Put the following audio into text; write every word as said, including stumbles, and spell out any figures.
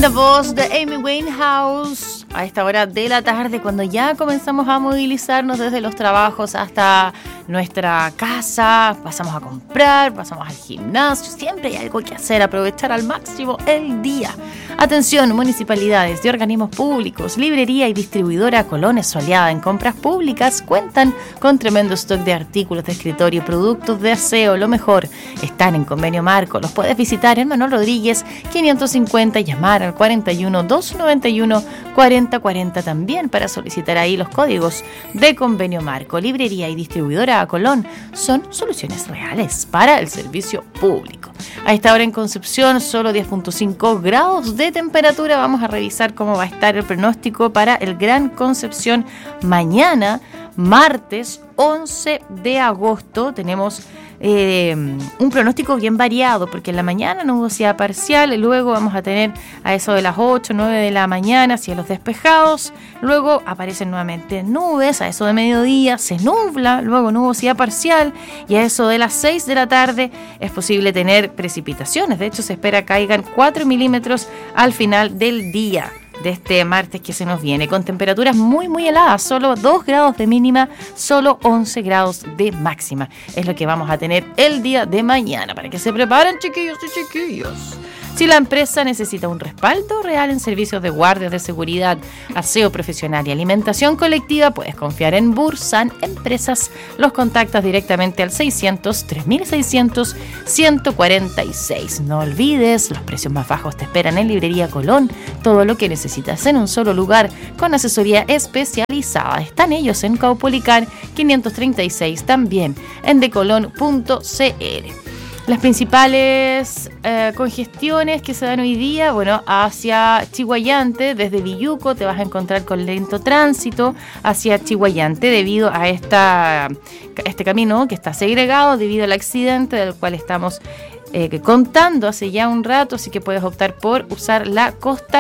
Linda voz de Amy Winehouse a esta hora de la tarde, cuando ya comenzamos a movilizarnos desde los trabajos hasta nuestra casa, pasamos a comprar, pasamos al gimnasio, siempre hay algo que hacer, aprovechar al máximo el día. Atención, municipalidades y organismos públicos, librería y distribuidora Colón su aliada en compras públicas, cuentan con tremendo stock de artículos de escritorio y productos de aseo. Lo mejor, están en Convenio Marco. Los puedes visitar en Manuel Rodríguez quinientos cincuenta y llamar al cuarenta y uno, doscientos noventa y uno, cuarenta cuarenta también para solicitar ahí los códigos de Convenio Marco. Librería y distribuidora a Colón son soluciones reales para el servicio público. A esta hora en Concepción, solo diez punto cinco grados de temperatura. Vamos a revisar cómo va a estar el pronóstico para el Gran Concepción mañana, martes once de agosto. Tenemos eh, un pronóstico bien variado, porque en la mañana nubosidad parcial, luego vamos a tener a eso de las ocho, nueve de la mañana cielos despejados, luego aparecen nuevamente nubes, a eso de mediodía se nubla, luego nubosidad parcial, y a eso de las seis de la tarde es posible tener precipitaciones. De hecho, se espera caigan cuatro milímetros al final del día de este martes que se nos viene, con temperaturas muy muy heladas, solo dos grados de mínima, solo once grados de máxima. Es lo que vamos a tener el día de mañana, para que se preparen, chiquillos y chiquillos. Si la empresa necesita un respaldo real en servicios de guardias de seguridad, aseo profesional y alimentación colectiva, puedes confiar en Bursan Empresas. Los contactas directamente al seiscientos, tres mil seiscientos, ciento cuarenta y seis. No olvides, los precios más bajos te esperan en Librería Colón. Todo lo que necesitas en un solo lugar, con asesoría especializada. Están ellos en Caupolicán quinientos treinta y seis, también en decolón punto c l. Las principales eh, congestiones que se dan hoy día, bueno, hacia Chiguayante, desde Villuco te vas a encontrar con lento tránsito hacia Chiguayante debido a esta, este camino que está segregado debido al accidente del cual estamos eh, contando hace ya un rato, así que puedes optar por usar la costa